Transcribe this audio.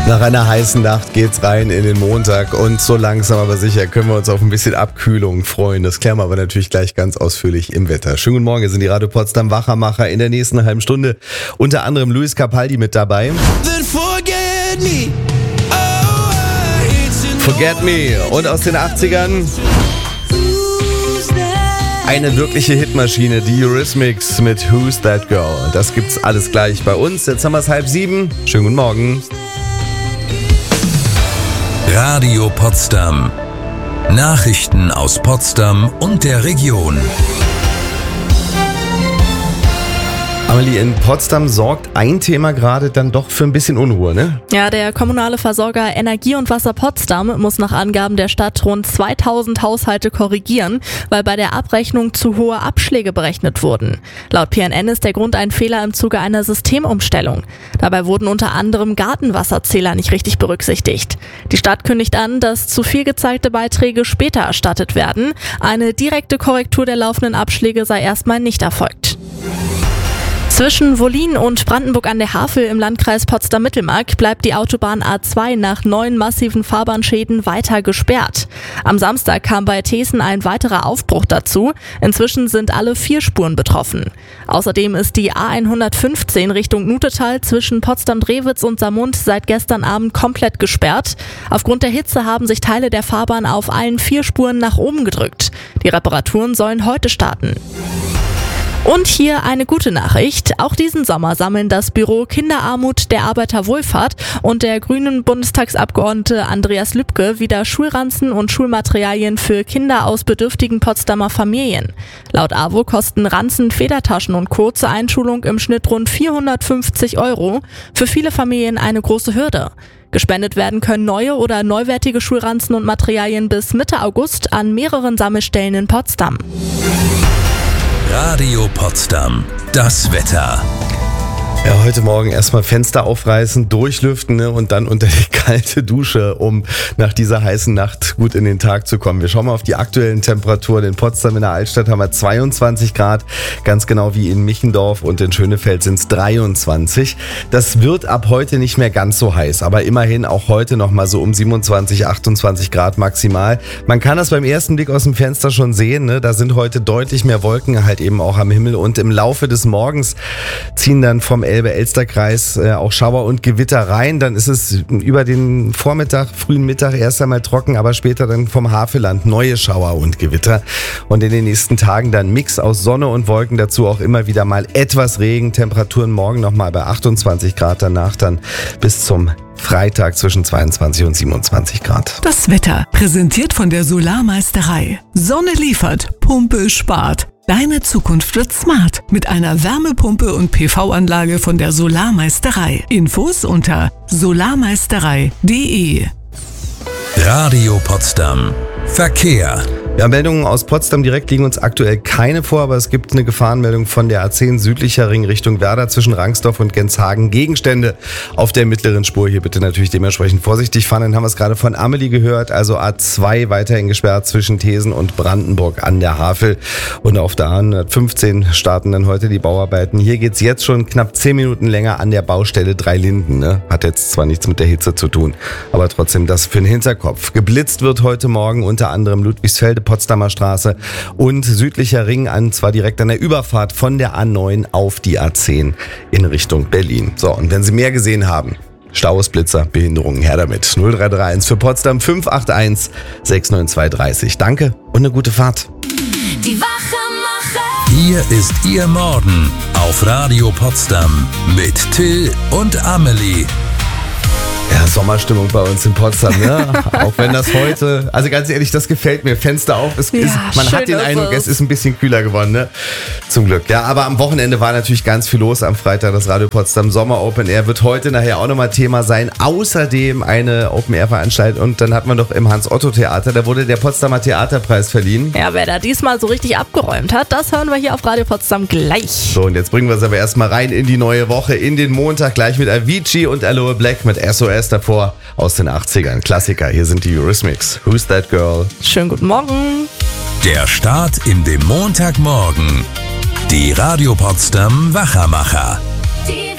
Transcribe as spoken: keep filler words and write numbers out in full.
Nach einer heißen Nacht geht's rein in den Montag und so langsam aber sicher können wir uns auf ein bisschen Abkühlung freuen. Das klären wir aber natürlich gleich ganz ausführlich im Wetter. Schönen guten Morgen, hier sind die Radio Potsdam Wachermacher in der nächsten halben Stunde. Unter anderem Luis Capaldi mit dabei. Forget me. Oh, Forget me. Und aus den achtzigern eine wirkliche Hitmaschine, die Eurythmics mit Who's That Girl. Das gibt's alles gleich bei uns. Jetzt haben wir es halb sieben. Schönen guten Morgen. Radio Potsdam. Nachrichten aus Potsdam und der Region. Amelie, in Potsdam sorgt ein Thema gerade dann doch für ein bisschen Unruhe, ne? Ja, der kommunale Versorger Energie und Wasser Potsdam muss nach Angaben der Stadt rund zweitausend Haushalte korrigieren, weil bei der Abrechnung zu hohe Abschläge berechnet wurden. Laut P N N ist der Grund ein Fehler im Zuge einer Systemumstellung. Dabei wurden unter anderem Gartenwasserzähler nicht richtig berücksichtigt. Die Stadt kündigt an, dass zu viel gezahlte Beiträge später erstattet werden. Eine direkte Korrektur der laufenden Abschläge sei erstmal nicht erfolgt. Zwischen Wollin und Brandenburg an der Havel im Landkreis Potsdam-Mittelmark bleibt die Autobahn A zwei nach neun massiven Fahrbahnschäden weiter gesperrt. Am Samstag kam bei Thesen ein weiterer Aufbruch dazu. Inzwischen sind alle vier Spuren betroffen. Außerdem ist die A hundertfünfzehn Richtung Nutetal zwischen Potsdam-Drewitz und Saarmund seit gestern Abend komplett gesperrt. Aufgrund der Hitze haben sich Teile der Fahrbahn auf allen vier Spuren nach oben gedrückt. Die Reparaturen sollen heute starten. Und hier eine gute Nachricht. Auch diesen Sommer sammeln das Büro Kinderarmut der Arbeiterwohlfahrt und der grünen Bundestagsabgeordnete Andreas Lübke wieder Schulranzen und Schulmaterialien für Kinder aus bedürftigen Potsdamer Familien. Laut A W O kosten Ranzen, Federtaschen und Co. zur Einschulung im Schnitt rund vierhundertfünfzig Euro. Für viele Familien eine große Hürde. Gespendet werden können neue oder neuwertige Schulranzen und Materialien bis Mitte August an mehreren Sammelstellen in Potsdam. Radio Potsdam. Das Wetter. Ja, heute Morgen erstmal Fenster aufreißen, durchlüften, ne, und dann unter die kalte Dusche, um nach dieser heißen Nacht gut in den Tag zu kommen. Wir schauen mal auf die aktuellen Temperaturen. In Potsdam in der Altstadt haben wir zweiundzwanzig Grad, ganz genau wie in Michendorf, und in Schönefeld sind es dreiundzwanzig. Das wird ab heute nicht mehr ganz so heiß, aber immerhin auch heute nochmal so um siebenundzwanzig, achtundzwanzig Grad maximal. Man kann das beim ersten Blick aus dem Fenster schon sehen, ne? Da sind heute deutlich mehr Wolken halt eben auch am Himmel, und im Laufe des Morgens ziehen dann vom Elbe-Elster-Kreis äh, auch Schauer und Gewitter rein. Dann ist es über den Vormittag, frühen Mittag erst einmal trocken, aber später dann vom Havelland neue Schauer und Gewitter. Und in den nächsten Tagen dann Mix aus Sonne und Wolken, dazu auch immer wieder mal etwas Regen. Temperaturen morgen nochmal bei achtundzwanzig Grad, danach dann bis zum Freitag zwischen zweiundzwanzig und siebenundzwanzig Grad. Das Wetter präsentiert von der Solarmeisterei. Sonne liefert, Pumpe spart. Deine Zukunft wird smart mit einer Wärmepumpe und P V-Anlage von der Solarmeisterei. Infos unter solarmeisterei punkt de. Radio Potsdam. Verkehr. Ja, Meldungen aus Potsdam direkt liegen uns aktuell keine vor, aber es gibt eine Gefahrenmeldung von der A zehn südlicher Ring Richtung Werder zwischen Rangsdorf und Genshagen. Gegenstände auf der mittleren Spur. Hier bitte natürlich dementsprechend vorsichtig fahren. Dann haben wir es gerade von Amelie gehört, also A zwei weiterhin gesperrt zwischen Thesen und Brandenburg an der Havel. Und auf der A hundertfünfzehn starten dann heute die Bauarbeiten. Hier geht's jetzt schon knapp zehn Minuten länger an der Baustelle Dreilinden. Ne? Hat jetzt zwar nichts mit der Hitze zu tun, aber trotzdem das für den Hinterkopf. Geblitzt wird heute Morgen unter anderem Ludwigsfelde, Potsdamer Straße und südlicher Ring, an zwar direkt an der Überfahrt von der A neun auf die A zehn in Richtung Berlin. So, und wenn Sie mehr gesehen haben, Staus, Blitzer, Behinderungen, her damit. null drei drei eins für Potsdam fünf acht eins sechs neun zwei drei null. Danke und eine gute Fahrt. Die Wachermacher. Hier ist Ihr Morgen auf Radio Potsdam mit Till und Amelie. Ja, Sommerstimmung bei uns in Potsdam, ne? Auch wenn das heute, also ganz ehrlich, das gefällt mir. Fenster auf, es Ja, ist, man hat den ist Eindruck, es. es ist ein bisschen kühler geworden, ne? Zum Glück. Ja, aber am Wochenende war natürlich ganz viel los. Am Freitag das Radio Potsdam Sommer Open Air wird heute nachher auch nochmal Thema sein. Außerdem eine Open Air Veranstaltung, und dann hat man doch im Hans-Otto-Theater, da wurde der Potsdamer Theaterpreis verliehen. Ja, wer da diesmal so richtig abgeräumt hat, das hören wir hier auf Radio Potsdam gleich. So, und jetzt bringen wir es aber erstmal rein in die neue Woche, in den Montag, gleich mit Avicii und Aloe Black mit S O S davor aus den achtzigern. Klassiker, hier sind die Eurythmics. Who's That Girl? Schönen guten Morgen. Der Start in den Montagmorgen. Die Radio Potsdam Wachermacher. Die